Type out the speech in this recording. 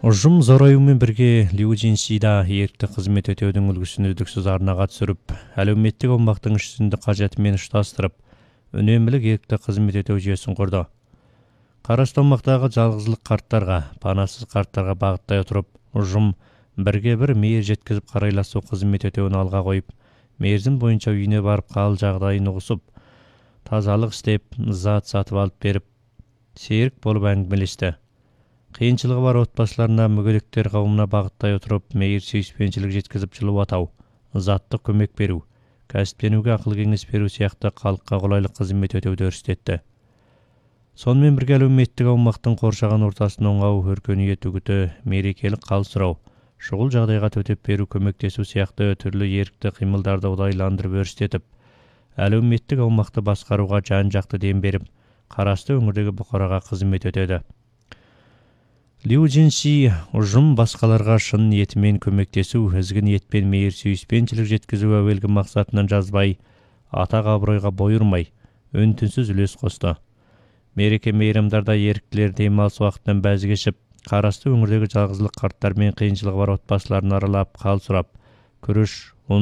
Ұжым зораюымен бірге Лю Жинсида ерікті қызмет өтеудің үлгісін үздіксіз арнаға түсіріп, әлеуметтік аумақтың ішінде қажетімен ұштастырып, үнемлік ерікті қызмет өтеу жүйесін құрды. Қарасты аумақтағы жалғызлық қарттарға, панасыз қарттарға бағыттай отырып, ұжым бірге бір мейір жеткізіп қарайласу қызмет өтеуін алға қойып, мерзім бойынша үйіне барып қал жағдайын ұғысып, тазалық істеп, зат сатып алып беріп, серік болып әңгімелесті. Қиыншылығы бар отбасыларына, мүгедектер қауымына бағыттай отырып, мейір сүйіспеншілік жеткізіп жылу атау, заттық көмек беру, кәсіптенуге ақыл кеңес беру сияқты халыққа қолайлы қызмет өтеуді өрістетті. Сонымен бірге әлеуметтік аумақтың қоршаған ортасын оңау, өркениет үгіті, мерекелік хал сұрау, шұғыл жағдайға төтеп беру, көмектесу сияқты түрлі ерікті қимылдарды ұдайыландырып өрістетіп, әлеуметтік аумақты басқаруға жан-жақты дем беріп, қарасты өңірдегі бұқараға қызмет өтеді. Лю Жинси ұжым басқаларға шын ниетімен көмектесу, ізгі ниетпен мейір сүйіспеншілік жеткізу әуелгі мақсатынан жазбай, атақ абыройға бой ұрмай, үн-түнсіз үлес қосты. Мереке мейрамдарда еріктілер демалыс уақытынан бәз кешіп, қарасты өңірдегі жалғызлық қарттар мен қиыншылығы бар отбасыларын аралап, хал сұрап, күріш,